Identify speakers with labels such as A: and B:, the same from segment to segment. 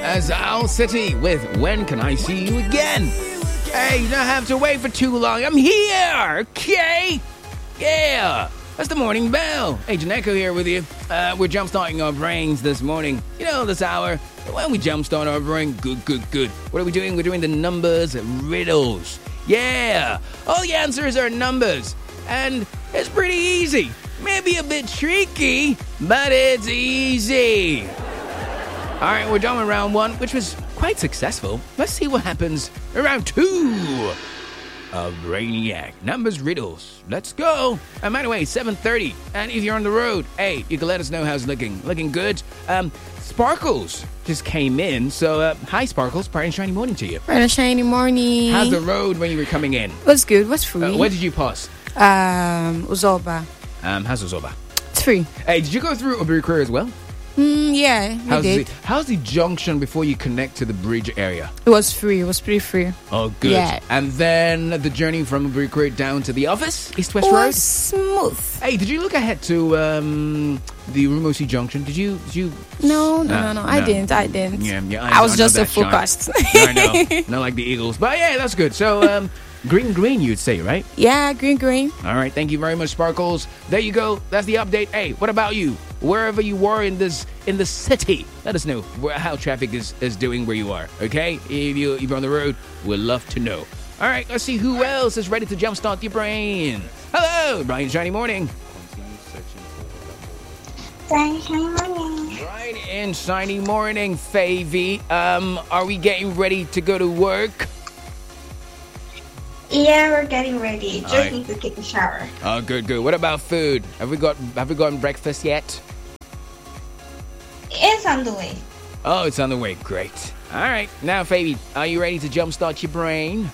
A: as Owl City with When Can I See You Again? Hey, you don't have to wait for too long. I'm here, okay? Yeah, that's the morning bell. Hey, Janeko here with you. We're jumpstarting our brains this morning. You know, this hour, when we jumpstart our brain, good. What are we doing? We're doing the numbers riddles. Yeah, all the answers are numbers. And it's pretty easy. Maybe a bit tricky, but it's easy. All right, we're done with round one, which was quite successful. Let's see what happens in round two of Brainiac Numbers Riddles. Let's go. And by the way, 7:30. And if you're on the road, hey, you can let us know how it's looking. Looking good. Sparkles just came in. So, hi, Sparkles. Bright and shiny morning to you.
B: Bright and shiny morning.
A: How's the road when you were coming in?
B: What's good? What's free?
A: Where did you pass?
B: Uzoba.
A: How's Uzoba?
B: It's free.
A: Hey, did you go through Obirikwe as well?
B: Yeah, we did.
A: How's the junction before you connect to the bridge area?
B: It was free. It was pretty free.
A: Oh, good.
B: Yeah.
A: And then the journey from Obirikwe down to the office, East-West
B: It
A: Road?
B: was smooth.
A: Hey, did you look ahead to the Rumosi junction? Did you?
B: No. I didn't.
A: Yeah.
B: I was just so focused.
A: Yeah, I know. Not like the Eagles. But yeah, that's good. So, green, you'd say, right?
B: Yeah, green.
A: All right, thank you very much, Sparkles. There you go. That's the update. Hey, what about you? Wherever you were in the city, let us know how traffic is doing where you are. Okay, if you're on the road, we'd love to know. All right, let's see who else is ready to jumpstart your brain. Hello, Bright and shiny morning.
C: Bright and shiny morning.
A: Bright and shiny morning, Favy. Are we getting ready to go to work?
C: Yeah, we're getting ready. Just
A: right.
C: need to take a shower.
A: Oh, good. What about food? Have we gotten breakfast yet?
C: It's on the way.
A: Oh, it's on the way. Great. All right. Now, Favy, are you ready to jumpstart your brain?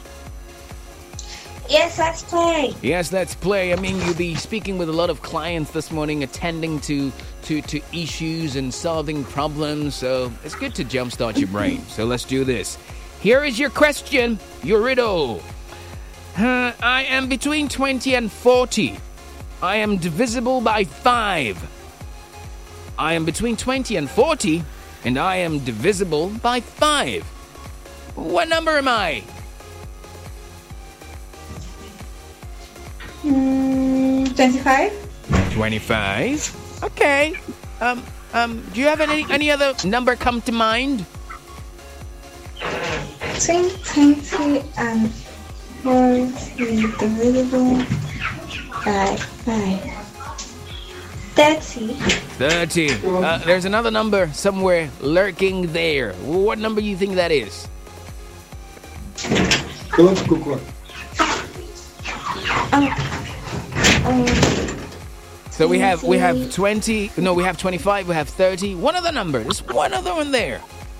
C: Yes, let's play.
A: Yes, let's play. I mean, you'll be speaking with a lot of clients this morning, attending to issues and solving problems. So it's good to jumpstart your brain. So let's do this. Here is your question, your riddle. I am between 20 and 40. I am divisible by 5. I am between 20 and 40, and I am divisible by 5. What number am I?
C: 25.
A: 25. Okay. Do you have any other number come to mind?
C: Between 20 and 40 divisible by 5. 30.
A: 30. There's another number somewhere lurking there. What number do you think that is? So we have 20. No, we have 25. We have 30. One other number. There's one other one there.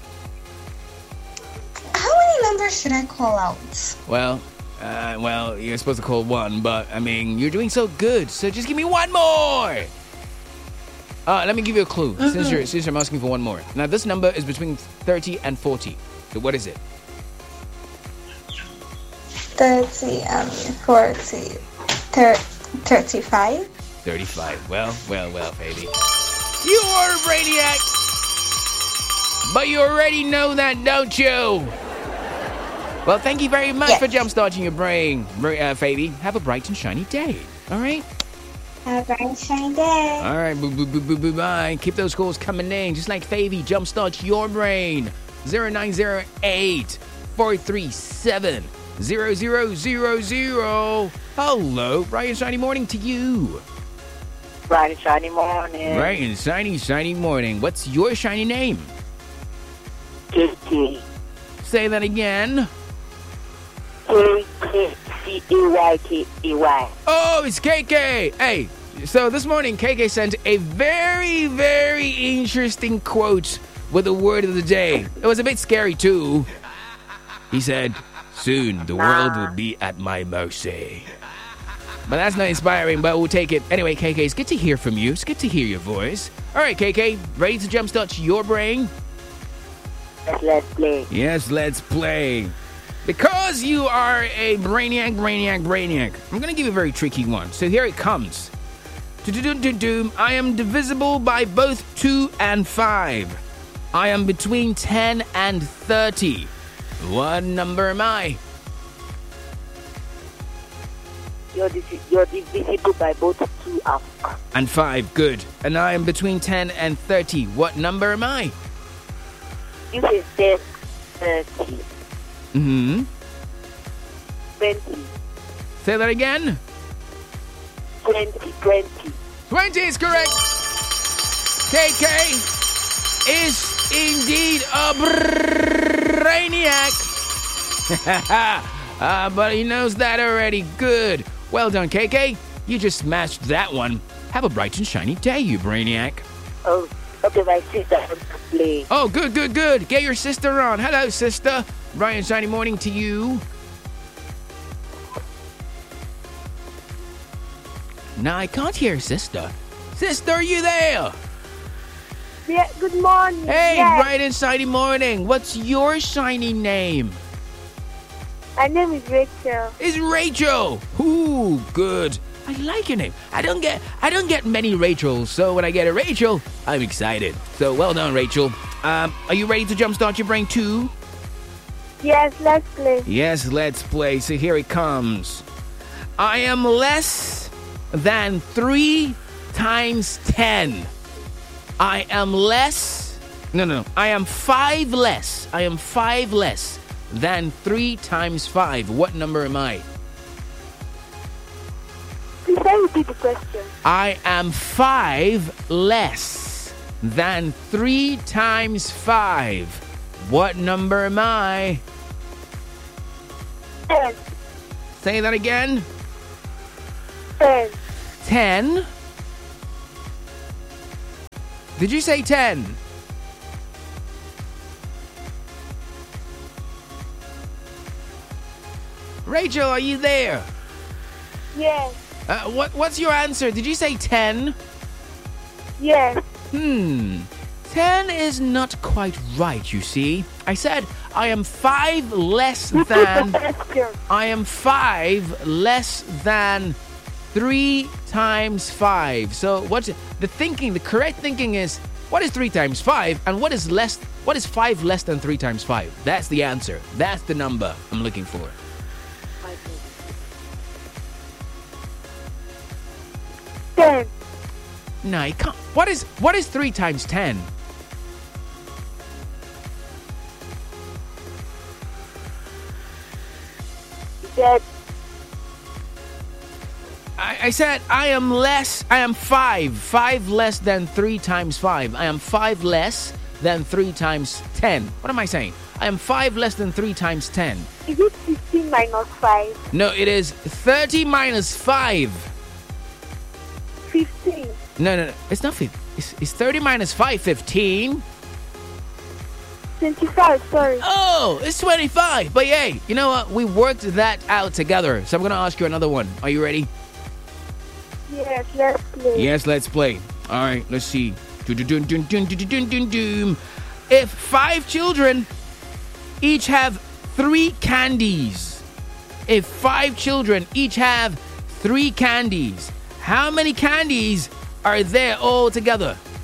C: How many numbers should I call out?
A: Well, you're supposed to call one, but I mean, you're doing so good. So just give me one more. Let me give you a clue. Since I'm asking for one more. Now, this number is between 30 and 40. So what is it?
C: 30 and 40. 35.
A: 35. Well, baby. You are a brainiac. But you already know that, don't you? Well, thank you very much for jumpstarting your brain, Favy. Have a bright and shiny day. All right?
C: Have a bright and shiny day.
A: All right, bye. Keep those calls coming in. Just like Favy, jumpstart your brain. 0908 437 0000. Hello, bright and shiny morning to you.
D: Bright and shiny morning.
A: Bright and shiny morning. What's your shiny name?
D: KK.
A: Say that again.
D: KKCEYKEY.
A: Oh, it's KK. Hey, so this morning KK sent a very, very interesting quote with the word of the day. It was a bit scary too. He said, "Soon the world will be at my mercy." But that's not inspiring, but we'll take it. Anyway, KK, it's good to hear from you. It's good to hear your voice. All right, KK, ready to jumpstart your brain?
D: Yes, let's play.
A: Yes, let's play. Because you are a brainiac, I'm going to give you a very tricky one. So here it comes. I am divisible by both 2 and 5. I am between 10 and 30. What number am I?
D: You're divisible by both 2
A: And 5. Good. And I am between 10 and 30. What number am I?
D: You say 30. 20.
A: Say that again.
D: 20.
A: 20 is correct. KK is indeed a brainiac. But he knows that already. Good. Well done, KK. You just smashed that one. Have a bright and shiny day, you brainiac.
D: Oh, okay, my sister wants to play.
A: Oh, good. Get your sister on. Hello, sister. Bright and shiny morning to you. Now, I can't hear sister. Sister, are you there?
E: Yeah, good morning.
A: Hey,
E: yes.
A: bright and shiny morning. What's your shiny name?
E: My name is Rachel.
A: It's Rachel. Ooh, good. I like your name. I don't get many Rachels, so when I get a Rachel, I'm excited. So well done, Rachel. Are you ready to jumpstart your brain too?
E: Yes, let's play.
A: Yes, let's play. So here it comes. I am less than 3 times 10. I am less. No. I am 5 less. I am 5 less than 3 times 5. What number am I?
E: Please repeat the question.
A: I am 5 less than 3 times 5. What number am I?
E: 10.
A: Say that again.
E: 10.
A: 10? Did you say 10? Rachel, are you there?
E: Yes.
A: What's your answer? Did you say 10?
E: Yes.
A: 10 is not quite right, you see. I said I am 5 less
E: Repeat
A: than...
E: the question.
A: I am 5 less than 3 times 5. So what's the correct thinking is, what is 3 times 5 and what is 5 less than 3 times 5? That's the answer. That's the number I'm looking for.
E: 10.
A: No, you can't. What is 3 times 10?
E: That
A: I said I am 5 less than 3 times 5. I am 5 less than 3 times 10. What am I saying? I am 5 less than 3 times 10.
E: is it 15 minus 5?
A: No, it is 30 minus 5.
E: 15.
A: No. It's not 15. It's 30 minus 5, 15.
E: 25, sorry.
A: Oh, it's 25. But hey, you know what? We worked that out together. So I'm going to ask you another one. Are you ready?
E: Yes, let's play.
A: Yes, let's play. All right, let's see. If 5 children each have 3 candies, if 5 children each have 3 candies, how many candies are there all together?